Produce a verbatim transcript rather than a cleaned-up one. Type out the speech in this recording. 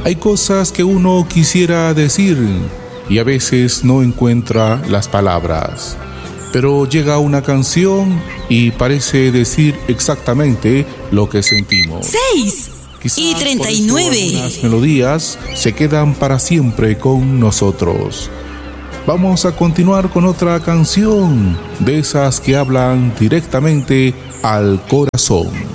Hay cosas que uno quisiera decir y a veces no encuentra las palabras. Pero llega una canción y parece decir exactamente lo que sentimos. Seis Quizás y treinta y por eso nueve. algunas melodías se quedan para siempre con nosotros. Vamos a continuar con otra canción de esas que hablan directamente al corazón.